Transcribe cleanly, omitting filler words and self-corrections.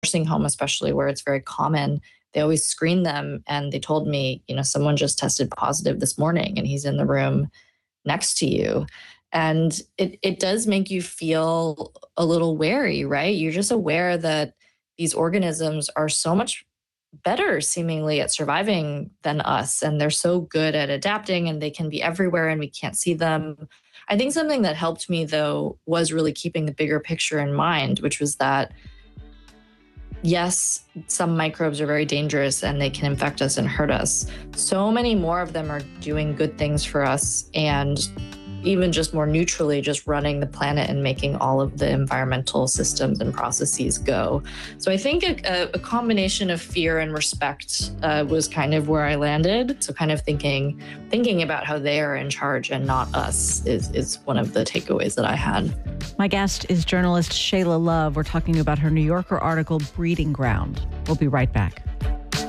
nursing home, especially where it's very common, they always screen them. And they told me, someone just tested positive this morning and he's in the room next to you. And it does make you feel a little wary, right? You're just aware that these organisms are so much better seemingly at surviving than us. And they're so good at adapting and they can be everywhere and we can't see them. I think something that helped me, though, was really keeping the bigger picture in mind, which was that yes, some microbes are very dangerous and they can infect us and hurt us. So many more of them are doing good things for us and even just more neutrally, just running the planet and making all of the environmental systems and processes go. So I think a combination of fear and respect was kind of where I landed. So kind of thinking about how they are in charge and not us is one of the takeaways that I had. My guest is journalist Shayla Love. We're talking about her New Yorker article, Breeding Ground. We'll be right back.